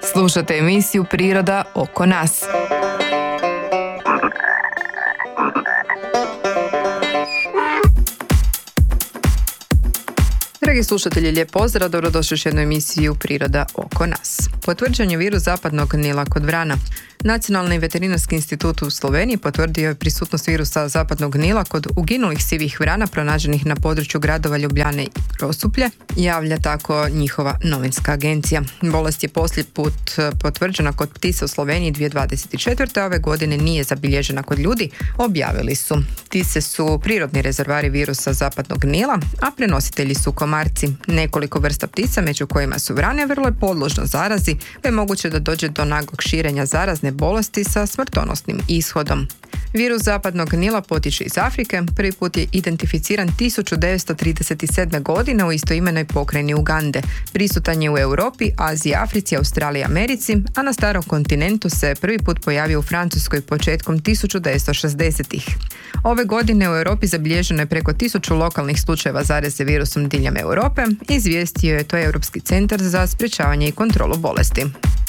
Slušate emisiju Priroda oko nas. Dragi slušatelji, lijep pozdrav, dobrodošli u jednu emisiju Priroda oko nas. Potvrđen je virus zapadnog Nila kod vrana. Nacionalni veterinarski institut u Sloveniji potvrdio je prisutnost virusa zapadnog Nila kod uginulih sivih vrana pronađenih na području gradova Ljubljane i Grosuplje, javlja tako njihova novinska agencija. Bolest je posljednji put potvrđena kod ptica u Sloveniji 2024. Ove godine nije zabilježena kod ljudi, objavili su. Ptice su prirodni rezervari virusa zapadnog Nila, a prenositelji su komarci. Nekoliko vrsta ptica, među kojima su vrane, vrlo je podložno zarazi, pa je moguće da dođe do naglog širenja zarazne bolesti sa smrtonosnim ishodom. Virus zapadnog Nila potiče iz Afrike, prvi put je identificiran 1937. godine u istoimenoj pokrajini Ugande. Prisutan je u Europi, Aziji, Africi, Australiji i Americi, a na starom kontinentu se prvi put pojavio u Francuskoj početkom 1960-ih. Ove godine u Europi zabilježeno je preko 1000 lokalnih slučajeva zaraze virusom diljem Europe, izvijestio je to Europski centar za sprječavanje i kontrolu bolesti.